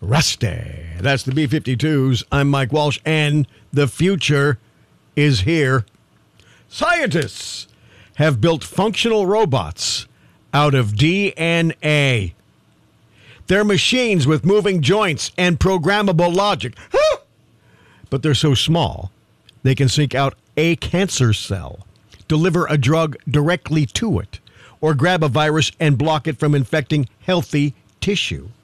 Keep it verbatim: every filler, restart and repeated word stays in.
Rusty. That's the B fifty-twos. I'm Mike Walsh, and the future is here. Scientists have built functional robots out of D N A. They're machines with moving joints and programmable logic. But they're so small, they can seek out a cancer cell, deliver a drug directly to it, or grab a virus and block it from infecting healthy tissue.